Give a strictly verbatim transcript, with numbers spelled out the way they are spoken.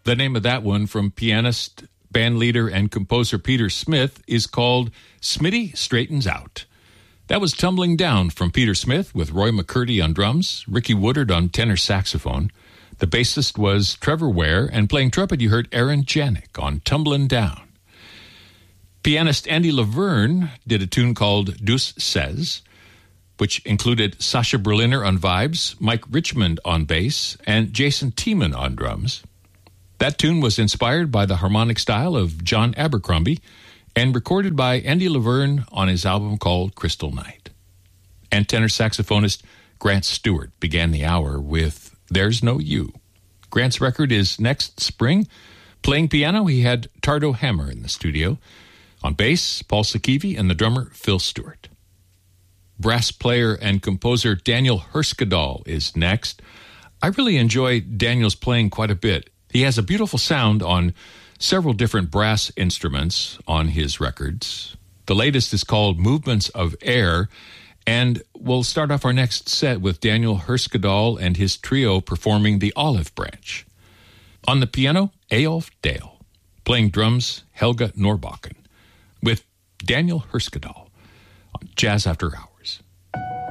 The name of that one from pianist, bandleader, and composer Peter Smith is called Smitty Straightens Out. That was Tumbling Down from Peter Smith with Roy McCurdy on drums, Ricky Woodard on tenor saxophone. The bassist was Trevor Ware, and playing trumpet you heard Aaron Janik on Tumblin' Down. Pianist Andy Laverne did a tune called Deuce Says, which included Sasha Berliner on vibes, Mike Richmond on bass, and Jason Tiemann on drums. That tune was inspired by the harmonic style of John Abercrombie and recorded by Andy Laverne on his album called Crystal Night. And tenor saxophonist Grant Stewart began the hour with There's No You. Grant's record is Next Spring. Playing piano, he had Tardo Hammer in the studio. On bass, Paul Sakivi, and the drummer, Phil Stewart. Brass player and composer Daniel Herskadal is next. I really enjoy Daniel's playing quite a bit. He has a beautiful sound on several different brass instruments on his records. The latest is called Movements of Air, and we'll start off our next set with Daniel Herskadal and his trio performing The Olive Branch. On the piano, Eyolf Dale. Playing drums, Helga Norbakken. With Daniel Herskadal on Jazz After Hours.